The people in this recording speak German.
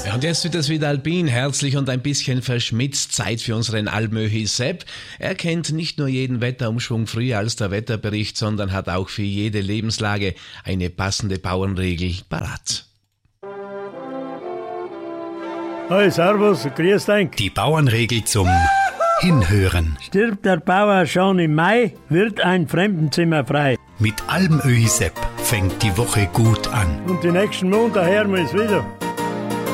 Ja, und jetzt wird es wieder alpin, herzlich und ein bisschen verschmitzt. Zeit für unseren Almöhi Sepp. Er kennt nicht nur jeden Wetterumschwung früher als der Wetterbericht, sondern hat auch für jede Lebenslage eine passende Bauernregel parat. Hi, servus, grüß dich. Die Bauernregel zum Hinhören. Stirbt der Bauer schon im Mai, wird ein Fremdenzimmer frei. Mit Almöhi Sepp fängt die Woche gut an. Und die nächsten Monate hören wir es wieder.